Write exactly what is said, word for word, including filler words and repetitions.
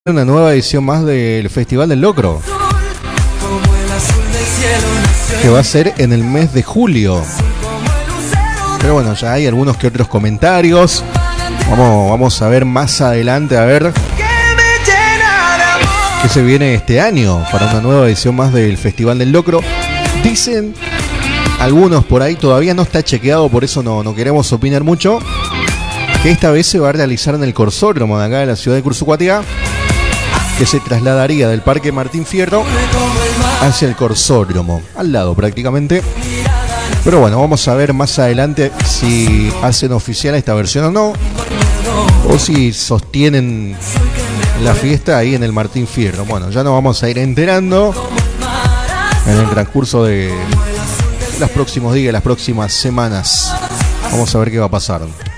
Una nueva edición más del Festival del Locro, que va a ser en el mes de julio. Pero bueno, ya hay algunos que otros comentarios. Vamos, vamos a ver más adelante a ver qué se viene este año para una nueva edición más del Festival del Locro. Dicen algunos por ahí, todavía no está chequeado, por eso no, no queremos opinar mucho, que esta vez se va a realizar en el Corsódromo de acá de la ciudad de Cursucuatiá, que se trasladaría del Parque Martín Fierro hacia el Corsódromo, al lado prácticamente. Pero bueno, vamos a ver más adelante si hacen oficial esta versión o no, o si sostienen la fiesta ahí en el Martín Fierro. Bueno, ya nos vamos a ir enterando en el transcurso de los próximos días, las próximas semanas. Vamos a ver qué va a pasar.